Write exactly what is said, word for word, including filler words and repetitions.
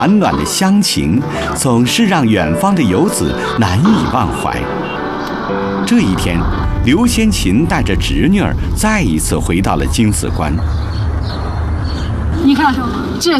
暖暖的乡情，总是让远方的游子难以忘怀。这一天，刘先琴带着侄女儿再一次回到了金子关。 你看，这